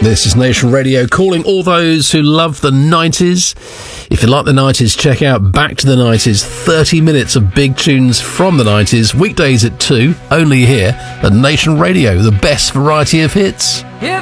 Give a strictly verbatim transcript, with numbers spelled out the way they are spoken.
This is Nation Radio, calling all those who love the nineties. If you like the nineties, check out Back to the nineties, thirty minutes of big tunes from the nineties, weekdays at two, only here at Nation Radio, the best variety of hits. If